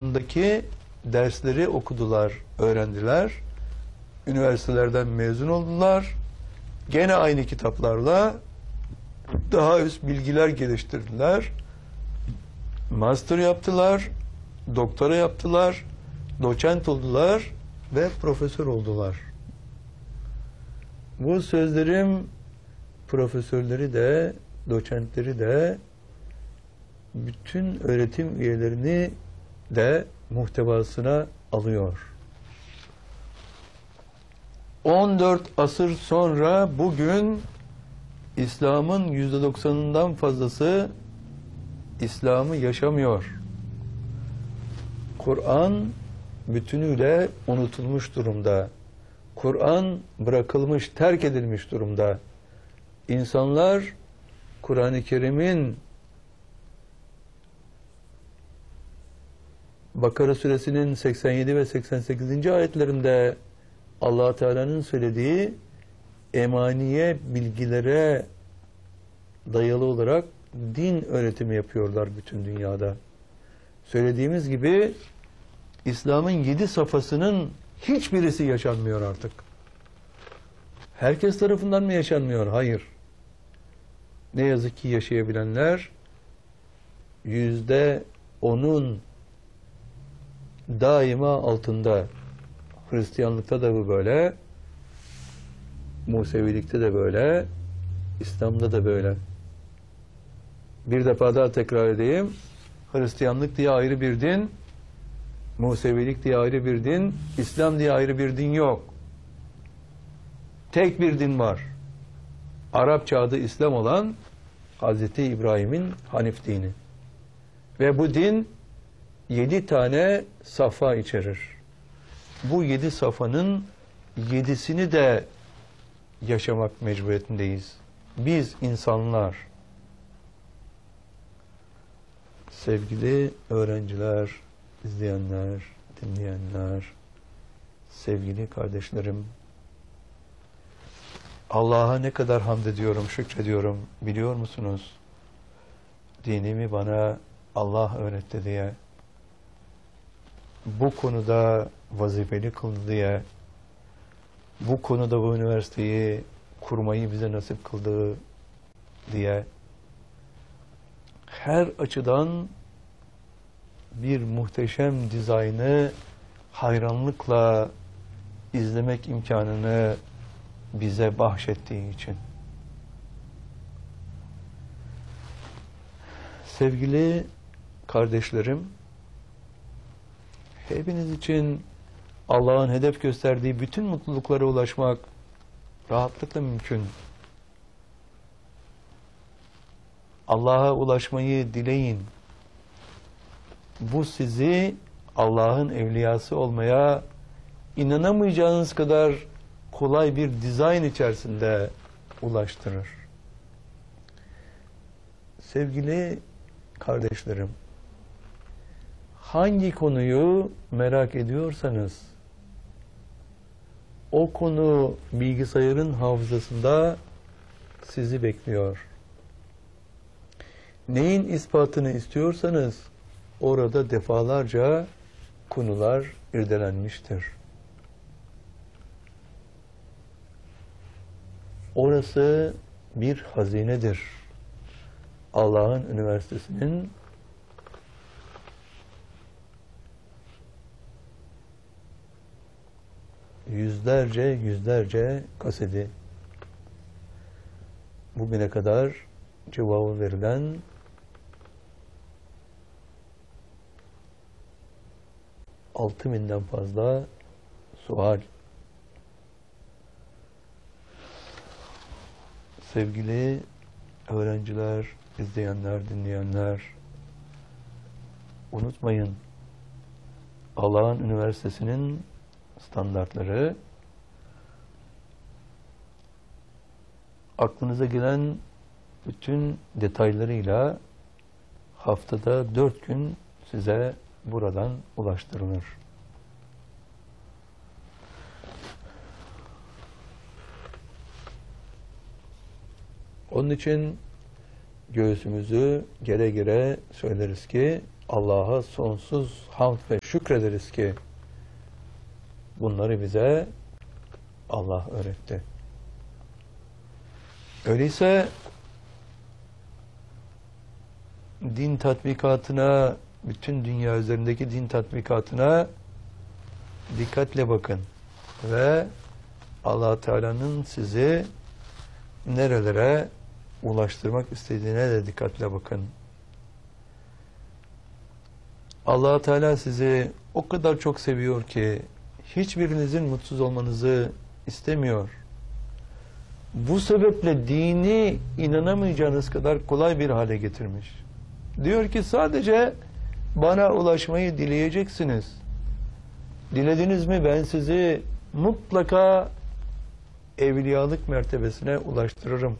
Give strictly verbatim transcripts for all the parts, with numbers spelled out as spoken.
alanındaki dersleri okudular, öğrendiler. Üniversitelerden mezun oldular. Gene aynı kitaplarla daha üst bilgiler geliştirdiler. Master yaptılar, doktora yaptılar, doçent oldular ve profesör oldular. Bu sözlerim profesörleri de, doçentleri de, bütün öğretim üyelerini de muhtevasına alıyor. on dört asır sonra bugün İslam'ın yüzde doksanından fazlası İslam'ı yaşamıyor. Kur'an bütünüyle unutulmuş durumda. Kur'an bırakılmış, terk edilmiş durumda. İnsanlar Kur'an-ı Kerim'in Bakara suresinin seksen yedi ve seksen sekizinci ayetlerinde Allah Teala'nın söylediği emaniye bilgilere dayalı olarak din öğretimi yapıyorlar bütün dünyada. Söylediğimiz gibi İslam'ın yedi safhasının hiçbirisi yaşanmıyor artık. Herkes tarafından mı yaşanmıyor? Hayır. Ne yazık ki yaşayabilenler yüzde onun daima altında. Hristiyanlıkta da bu böyle, Musevilikte de böyle, İslam'da da böyle. Bir defa daha tekrar edeyim. Hristiyanlık diye ayrı bir din, Musevilik diye ayrı bir din, İslam diye ayrı bir din yok. Tek bir din var. Arapça adı İslam olan Hazreti İbrahim'in Hanif dini. Ve bu din yedi tane safha içerir. Bu yedi safhanın yedisini de yaşamak mecburiyetindeyiz. Biz insanlar, sevgili öğrenciler, izleyenler, dinleyenler, sevgili kardeşlerim, Allah'a ne kadar hamd ediyorum, şükrediyorum biliyor musunuz? Dinimi bana Allah öğretti diye, bu konuda vazifeli kıldı diye, bu konuda bu üniversiteyi kurmayı bize nasip kıldı diye, her açıdan bir muhteşem dizaynı hayranlıkla izlemek imkanını bize bahşettiği için. Sevgili kardeşlerim, hepiniz için Allah'ın hedef gösterdiği bütün mutluluklara ulaşmak rahatlıkla mümkün. Allah'a ulaşmayı dileyin. Bu sizi Allah'ın evliyası olmaya inanamayacağınız kadar kolay bir dizayn içerisinde ulaştırır. Sevgili kardeşlerim, hangi konuyu merak ediyorsanız o konu bilgisayarın hafızasında sizi bekliyor. Neyin ispatını istiyorsanız orada defalarca konular irdelenmiştir. Orası bir hazinedir. Allah'ın üniversitesinin yüzlerce yüzlerce kaseti, bugüne kadar cevabı verilen altı binden fazla sual. Sevgili öğrenciler, izleyenler, dinleyenler, unutmayın, Allah'ın üniversitesinin standartları, aklınıza gelen bütün detaylarıyla haftada dört gün size buradan ulaştırılır. Onun için göğsümüzü gere gere söyleriz ki Allah'a sonsuz hamd ve şükrederiz ki bunları bize Allah öğretti. Öyleyse din tatbikatına, bütün dünya üzerindeki din tatbikatına dikkatle bakın ve Allah Teala'nın sizi nerelere ulaştırmak istediğine de dikkatle bakın. Allah Teala sizi o kadar çok seviyor ki hiçbirinizin mutsuz olmanızı istemiyor. Bu sebeple dini inanamayacağınız kadar kolay bir hale getirmiş. Diyor ki sadece bana ulaşmayı dileyeceksiniz. Dilediniz mi ben sizi mutlaka evliyalık mertebesine ulaştırırım.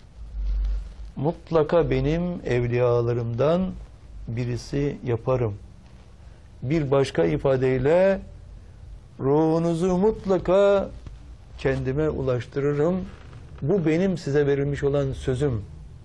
Mutlaka benim evliyalarımdan birisi yaparım. Bir başka ifadeyle ruhunuzu mutlaka kendime ulaştırırım. Bu benim size verilmiş olan sözüm.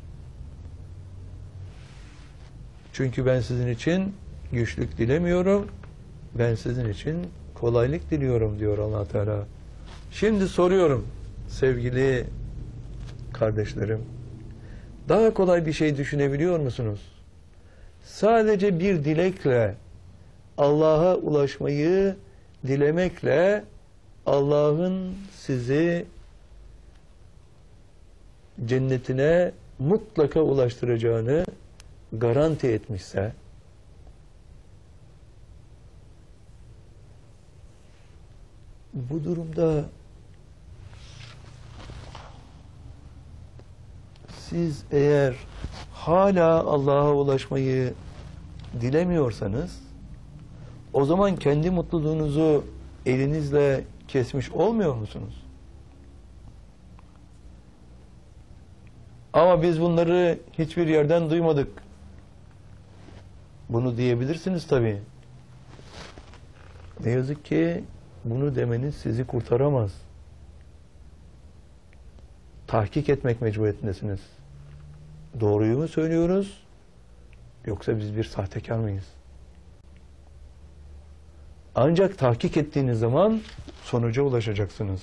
Çünkü ben sizin için güçlük dilemiyorum. Ben sizin için kolaylık diliyorum diyor Allah Teala. Şimdi soruyorum sevgili kardeşlerim. Daha kolay bir şey düşünebiliyor musunuz? Sadece bir dilekle Allah'a ulaşmayı dilemekle Allah'ın sizi cennetine mutlaka ulaştıracağını garanti etmişse, bu durumda siz eğer hala Allah'a ulaşmayı dilemiyorsanız, o zaman kendi mutluluğunuzu elinizle kesmiş olmuyor musunuz? Ama biz bunları hiçbir yerden duymadık. Bunu diyebilirsiniz tabii. Ne yazık ki bunu demeniz sizi kurtaramaz. Tahkik etmek mecburiyetindesiniz. Doğruyu mu söylüyoruz? Yoksa biz bir sahtekar mıyız? Ancak tahkik ettiğiniz zaman sonuca ulaşacaksınız.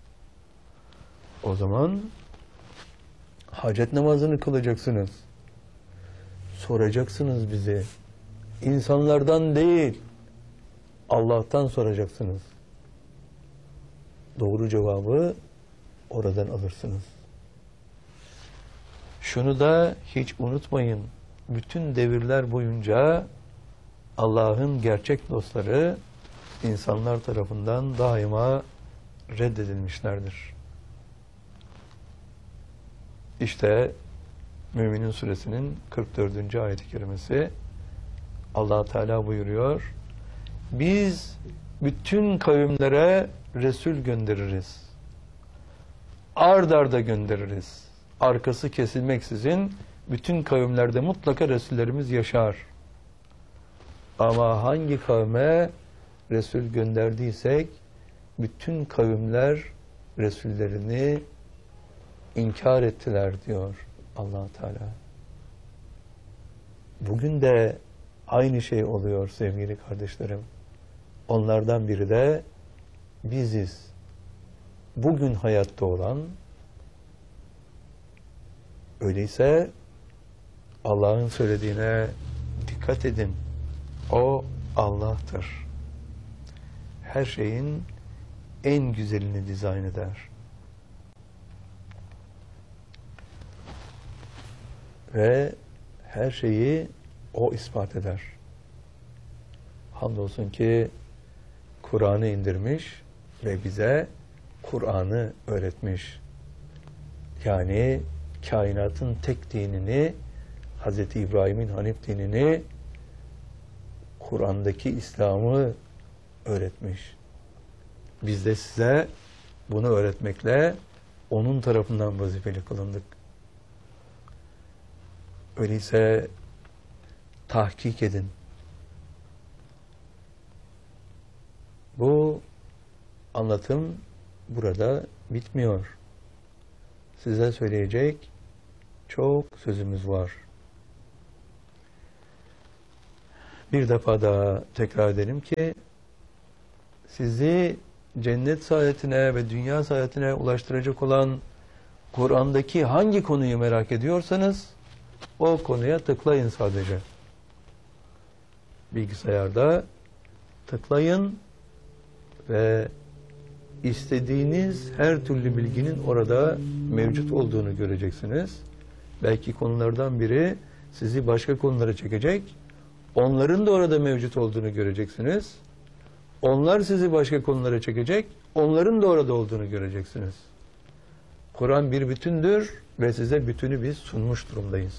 O zaman hacet namazını kılacaksınız. Soracaksınız bize. İnsanlardan değil, Allah'tan soracaksınız. Doğru cevabı oradan alırsınız. Şunu da hiç unutmayın. Bütün devirler boyunca Allah'ın gerçek dostları insanlar tarafından daima reddedilmişlerdir. İşte Mü'minin suresinin kırk dördüncü ayet-i kerimesi, Allah Teala buyuruyor, biz bütün kavimlere Resul göndeririz. Ard arda göndeririz. Arkası kesilmeksizin bütün kavimlerde mutlaka Resullerimiz yaşar. Ama hangi kavme Resul gönderdiysek bütün kavimler Resullerini inkar ettiler diyor Allah Teala. Bugün de aynı şey oluyor sevgili kardeşlerim. Onlardan biri de biziz. Bugün hayatta olan, öyleyse Allah'ın söylediğine dikkat edin. O Allah'tır. Her şeyin en güzelini dizayn eder. Ve her şeyi O ispat eder. Hamdolsun ki Kur'an'ı indirmiş ve bize Kur'an'ı öğretmiş. Yani kainatın tek dinini, Hazreti İbrahim'in Hanif dinini, Kur'an'daki İslam'ı öğretmiş. Biz de size bunu öğretmekle onun tarafından vazifeli kılındık. Öyleyse tahkik edin. Bu anlatım burada bitmiyor. Size söyleyecek çok sözümüz var. Bir defa daha tekrar edelim ki sizi cennet saadetine ve dünya saadetine ulaştıracak olan Kur'an'daki hangi konuyu merak ediyorsanız o konuya tıklayın sadece. Bilgisayarda tıklayın ve istediğiniz her türlü bilginin orada mevcut olduğunu göreceksiniz. Belki konulardan biri sizi başka konulara çekecek. Onların da orada mevcut olduğunu göreceksiniz. Onlar sizi başka konulara çekecek. Onların da orada olduğunu göreceksiniz. Kur'an bir bütündür ve size bütünü biz sunmuş durumdayız.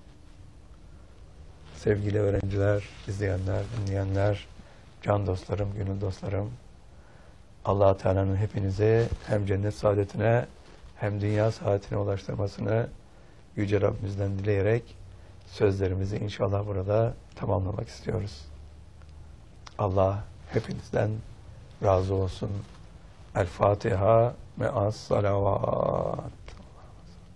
Sevgili öğrenciler, izleyenler, dinleyenler, can dostlarım, gönül dostlarım, Allah-u Teala'nın hepinize hem cennet saadetine hem dünya saadetine ulaştırmasını Yüce Rabbimizden dileyerek sözlerimizi inşallah burada tamamlamak istiyoruz. Allah hepinizden razı olsun. El Fatiha me'as salavat.